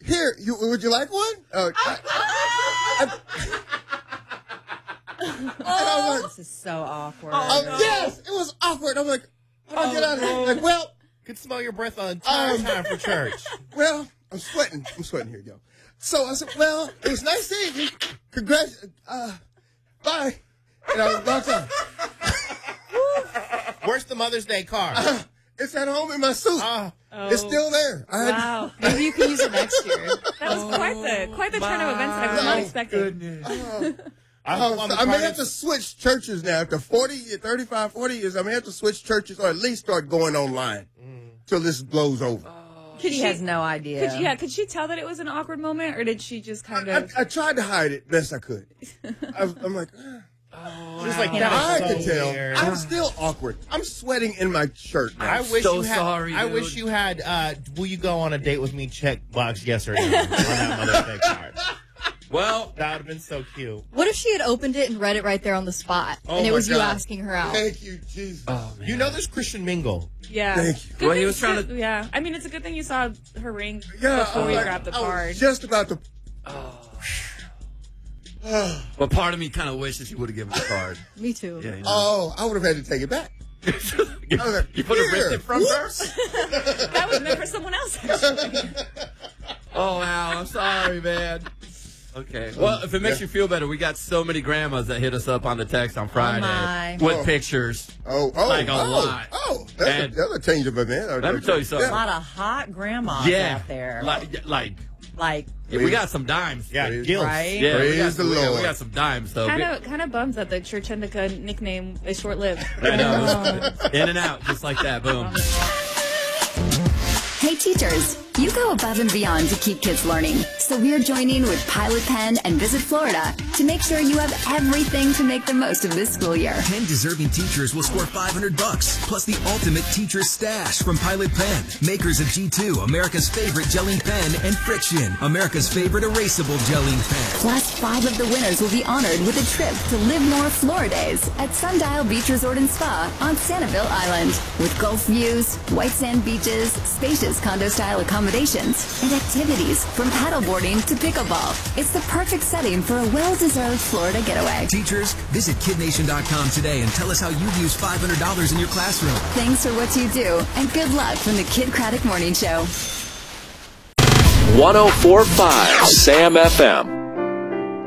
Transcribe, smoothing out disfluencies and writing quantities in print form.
Here, would you like one? And I'm like, this is so awkward. Yes, it was awkward. I'm like, how do I get out of here? Like, well, could smell your breath on time for church. Well, I'm sweating. Here you go. So I said, well, it was nice seeing you. Congrats. Bye. And I walked out. Where's the Mother's Day card? It's at home in my suit. It's still there. Wow. Maybe you can use it next year. That was quite the turn of events that I was not expecting. I may have to switch churches now. After 35, 40 years, I may have to switch churches or at least start going online till this blows over. She has no idea. Could she tell that it was an awkward moment, or did she just kind of... I tried to hide it best I could. I'm like... She's like, I so could tell. weird. I'm still awkward. I'm sweating in my shirt now. I wish sorry, I dude. wish you had, will you go on a date with me checkbox yes or no on that Mother's Day card. Well, that would have been so cute. What if she had opened it and read it right there on the spot, and it was you asking her out? Thank you, Jesus. oh, man. You know there's Christian Mingle. Yeah. Thank you. Good Well, he thing was trying to... Yeah. I mean, it's a good thing you saw her ring Yeah, before you like, grabbed the I card. was just about to... But part of me kind of wishes you would have given the card. Me too. Yeah, you know. Oh, I would have had to take it back. you put a wrist in front of her? That was meant for someone else, actually. Oh, Al, I'm sorry, man. Okay. Well, if it makes you feel better, we got so many grandmas that hit us up on the text on Friday with pictures. Like a lot. That's a change of event. Let me tell you something. A lot of hot grandmas out there. Like Yeah, we got some dimes. Yeah, Praise, right? Yeah, Praise the Lord. We got some dimes, though. Kind of bums that the Church Indica nickname is short-lived. I know. In and out, just like that. Boom. Hey teachers, you go above and beyond to keep kids learning. So we're joining with Pilot Pen and Visit Florida to make sure you have everything to make the most of this school year. 10 deserving teachers will score $500 plus the ultimate teacher stash from Pilot Pen, makers of G2, America's favorite gelling pen, and Friction, America's favorite erasable gelling pen. Plus, 5 of the winners will be honored with a trip to Live More Floridays at Sundial Beach Resort and Spa on Sanibel Island. With Gulf views, white sand beaches, spacious condo-style accommodations, and activities from paddleboarding to pickleball. It's the perfect setting for a well-deserved Florida getaway. Teachers, visit KidNation.com today and tell us how you've used $500 in your classroom. Thanks for what you do, and good luck from the Kid Craddock Morning Show. 104.5 Sam FM.